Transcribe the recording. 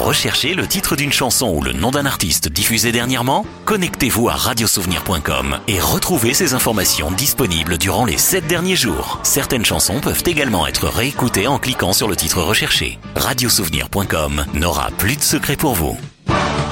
Pour rechercher le titre d'une chanson ou le nom d'un artiste diffusé dernièrement, connectez-vous à radiosouvenir.com et retrouvez ces informations disponibles durant les 7 derniers jours. Certaines chansons peuvent également être réécoutées en cliquant sur le titre recherché. Radiosouvenir.com n'aura plus de secret pour vous.